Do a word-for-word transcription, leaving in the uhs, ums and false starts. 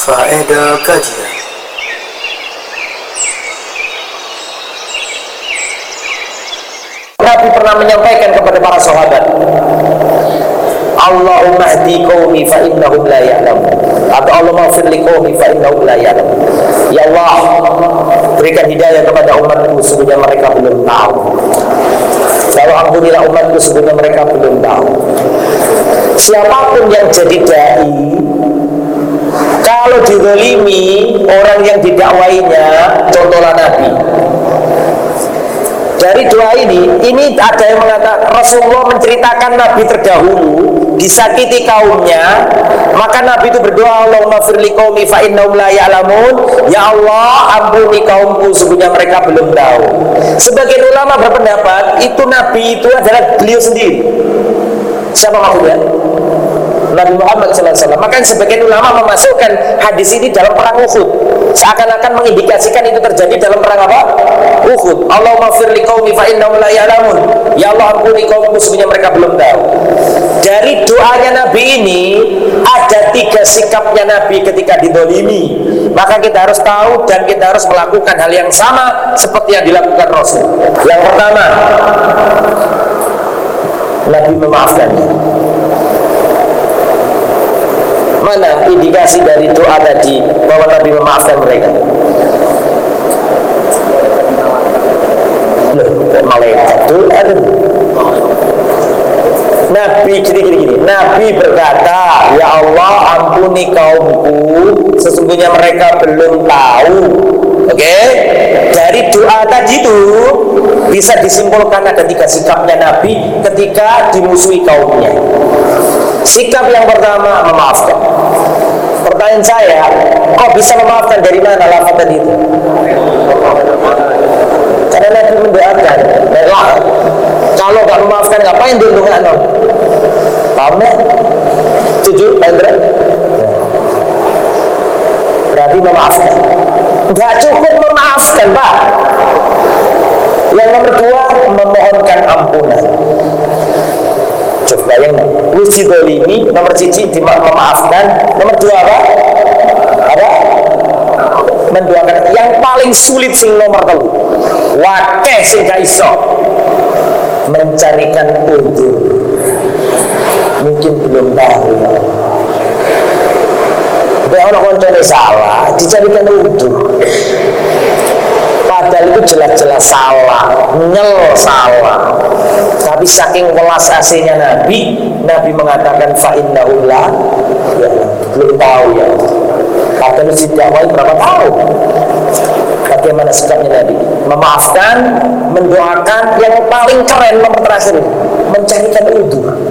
Faedah kajian. Nabi pernah menyampaikan kepada para sahabat, Allahumma hdi qaumi fa innahum la ya'lamun, atau Allahumma ighfir li qaumi fa innahum la ya'lamun. Ya Allah, berikan hidayah kepada umatku sesungguhnya mereka belum tahu. Kalau ampunilah umatku sesungguhnya mereka belum tahu. Siapapun yang jadi dai, kalau dizalimi orang yang didakwainya, contohlah Nabi. Dari doa ini, ini ada yang mengatakan Rasulullah menceritakan Nabi terdahulu disakiti kaumnya, maka Nabi itu berdoa, Allahumma firli qaumi fa innahum la ya'lamun. Ya Allah, ampuni kaumku sesungguhnya mereka belum tahu. Sebagian ulama berpendapat itu Nabi itu adalah beliau sendiri. Siapa maksudnya? Nabi Muhammad shallallahu alaihi wasallam. Maka sebagian ulama memasukkan hadis ini dalam perang Uhud, seakan-akan mengindikasikan itu terjadi dalam perang apa? Uhud. Allahumma firli qaumi fa innahum la ya'lamun. Ya Allah, ampuni kaumku sesungguhnya mereka belum tahu. Dari doanya Nabi ini ada tiga sikapnya Nabi ketika didolimi. Maka kita harus tahu dan kita harus melakukan hal yang sama seperti yang dilakukan Rasul. Yang pertama, Nabi memaafkannya. Mana indikasi dari doa tadi bahwa Nabi memaafkan mereka? Loh, malaikat itu ada. Nabi gini-gini, Nabi berkata, ya Allah, ampuni kaumku sesungguhnya mereka belum tahu. Oke, okay? Dari doa tadi itu bisa disimpulkan ada tiga sikapnya Nabi ketika dimusuhi kaumnya. Sikap yang pertama, memaafkan. Pertanyaan saya, kok bisa memaafkan, dari mana lafaz tadi itu? Karena Nabi mendoakan. Baiklah, kalau nggak memaafkan, ngapain didoakan? Paham ya? Setuju, Andra? Berarti memaafkan. Nggak cukup memaafkan, Pak. Yang nomor dua, memohonkan ampunan. Coba bayangkan, uji dolimi, nomor cici memaafkan, nomor dua apa? Apa? Mendoakan. Yang paling sulit sing nomor telu, wakeh sing gak iso, mencarikan udzur. Mungkin belum tahu. Dia orang koncone salah, dicarikan udzur. Padahal itu jelas-jelas salah, nyel salah. Tapi saking welas asihnya Nabi, Nabi mengatakan fa innahu la ya, belum tahu ya. Padahal didakwai berapa tahun. Bagaimana sikapnya Nabi? Memaafkan, mendoakan, yang paling keren nomor terakhir, mencarikan udzur.